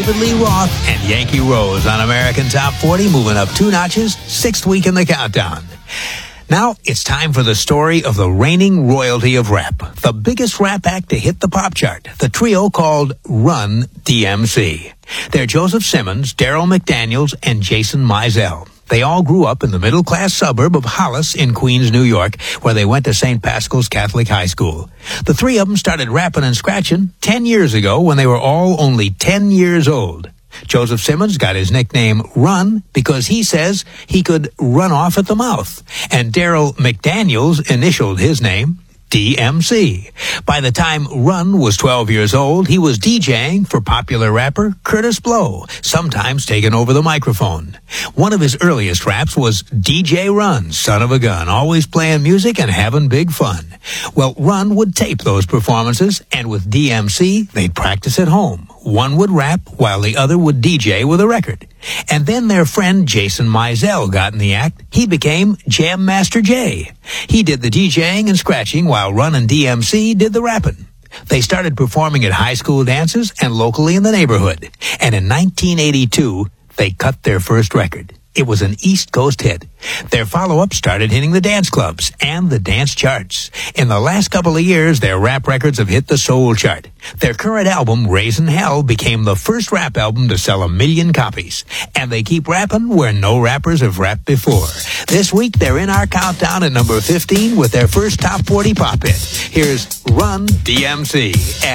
David Lee Roth and Yankee Rose on American Top 40, moving up 2 notches, 6th week in the countdown. Now, it's time for the story of the reigning royalty of rap, the biggest rap act to hit the pop chart, the trio called Run DMC. They're Joseph Simmons, Darryl McDaniels, and Jason Mizell. They all grew up in the middle-class suburb of Hollis in Queens, New York, where they went to St. Pascal's Catholic High School. The three of them started rapping and scratching 10 years ago when they were all only 10 years old. Joseph Simmons got his nickname Run because he says he could run off at the mouth. And Darryl McDaniels initialed his name DMC. By the time Run was 12 years old, he was DJing for popular rapper Curtis Blow, sometimes taking over the microphone. One of his earliest raps was DJ Run, son of a gun, always playing music and having big fun. Well, Run would tape those performances, and with DMC, they'd practice at home. One would rap while the other would DJ with a record. And then their friend Jason Mizell got in the act. He became Jam Master Jay. He did the DJing and scratching while Run and DMC did the rapping. They started performing at high school dances and locally in the neighborhood. And in 1982, they cut their first record. It was an East Coast hit. Their follow-up started hitting the dance clubs and the dance charts. In the last couple of years, their rap records have hit the soul chart. Their current album, Raising Hell, became the first rap album to sell 1 million copies. And they keep rapping where no rappers have rapped before. This week, they're in our countdown at number 15 with their first top 40 pop hit. Here's Run DMC.